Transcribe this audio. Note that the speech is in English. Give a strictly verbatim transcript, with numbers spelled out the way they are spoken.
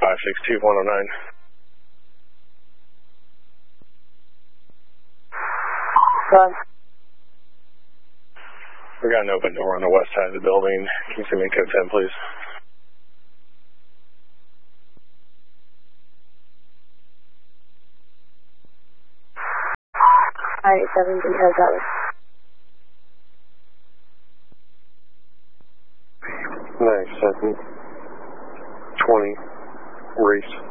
five six two one oh nine. Run. We got an open door on the west side of the building. Can you send me code ten, please? five eight seven, because that was... nine seven twenty, race.